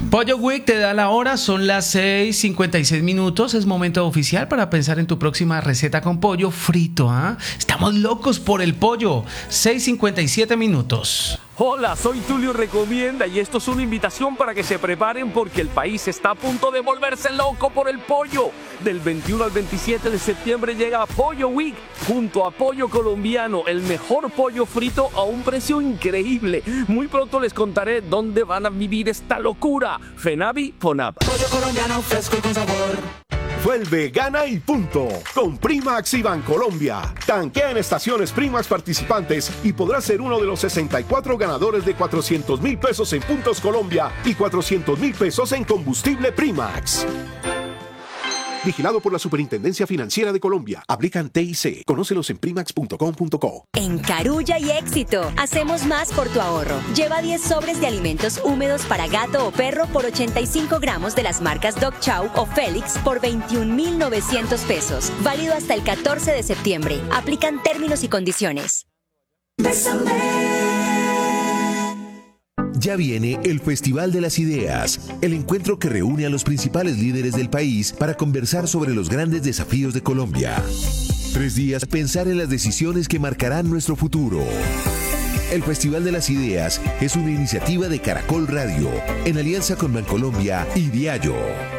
Pollo Week te da la hora, son las 6:56 minutos. Es momento oficial para pensar en tu próxima receta con pollo frito. Estamos locos por el pollo. 6:57 minutos. Hola, soy Tulio Recomienda y esto es una invitación para que se preparen porque el país está a punto de volverse loco por el pollo. Del 21 al 27 de septiembre llega Pollo Week junto a Pollo Colombiano, el mejor pollo frito a un precio increíble. Muy pronto les contaré dónde van a vivir esta locura. Fenavi, Fonab. Pollo colombiano fresco y con sabor. Vuelve, gana y punto. Con Primax y Bancolombia. Tanquea en estaciones Primax participantes y podrás ser uno de los 64 ganadores de 400,000 pesos en Puntos Colombia y 400,000 pesos en combustible Primax. Vigilado por la Superintendencia Financiera de Colombia. Aplican TIC. Conócelos en primax.com.co. En Carulla y Éxito, hacemos más por tu ahorro. Lleva 10 sobres de alimentos húmedos para gato o perro por 85 gramos de las marcas Dog Chow o Félix por 21,900 pesos. Válido hasta el 14 de septiembre. Aplican términos y condiciones. Ya viene el Festival de las Ideas, el encuentro que reúne a los principales líderes del país para conversar sobre los grandes desafíos de Colombia. 3 días para pensar en las decisiones que marcarán nuestro futuro. El Festival de las Ideas es una iniciativa de Caracol Radio, en alianza con Bancolombia y Diallo.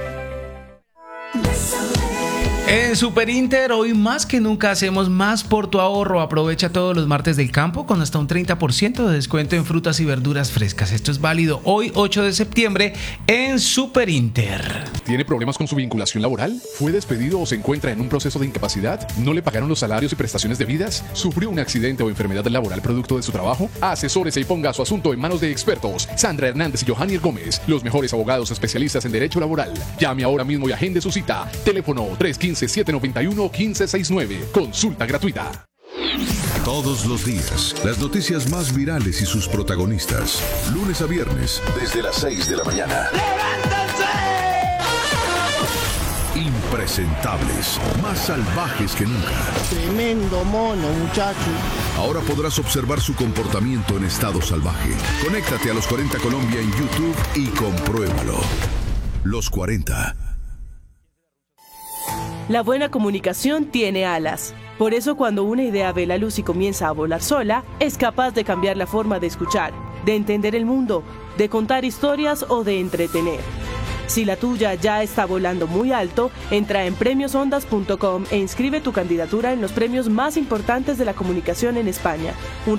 En Superinter, hoy más que nunca hacemos más por tu ahorro. Aprovecha todos los martes del campo con hasta un 30% de descuento en frutas y verduras frescas. Esto es válido hoy, 8 de septiembre, en Superinter. ¿Tiene problemas con su vinculación laboral? ¿Fue despedido o se encuentra en un proceso de incapacidad? ¿No le pagaron los salarios y prestaciones debidas? ¿Sufrió un accidente o enfermedad laboral producto de su trabajo? Asesórese y ponga su asunto en manos de expertos. Sandra Hernández y Johannier Gómez, los mejores abogados especialistas en derecho laboral. Llame ahora mismo y agende su cita. Teléfono 315-791-1569. Consulta gratuita. Todos los días, las noticias más virales y sus protagonistas. Lunes a viernes, desde las 6 de la mañana. ¡Levántense! Impresentables, más salvajes que nunca. Tremendo mono, muchacho. Ahora podrás observar su comportamiento en estado salvaje. Conéctate a Los 40 Colombia en YouTube y compruébalo. Los 40. La buena comunicación tiene alas. Por eso cuando una idea ve la luz y comienza a volar sola, es capaz de cambiar la forma de escuchar, de entender el mundo, de contar historias o de entretener. Si la tuya ya está volando muy alto, entra en premiosondas.com e inscribe tu candidatura en los premios más importantes de la comunicación en España.